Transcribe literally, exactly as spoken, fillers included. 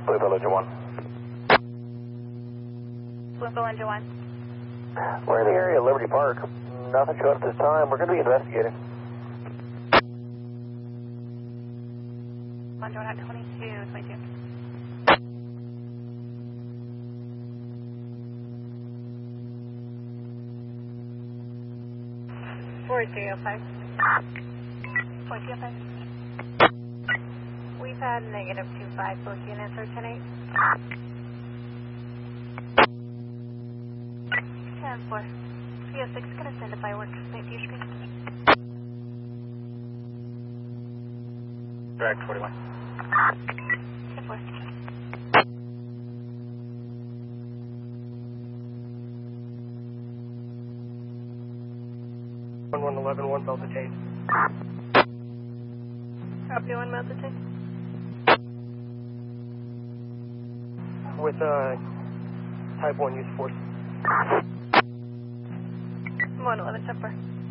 Bluefield Engine one. Bluefield Engine one. We're in the area of Liberty Park. Nothing showed up this time. We're going to be investigating. Engine one at twenty-two, twenty-two. four three oh five. four three oh five. We've had negative two five, both units are ten eight. ten four. three oh six, gonna send a fireworks right to your screen. Drag forty-one. ten four. one one eleven, one Delta Tate. Copy one, Delta Tate. With uh, Type one use force. one eleven, ten four.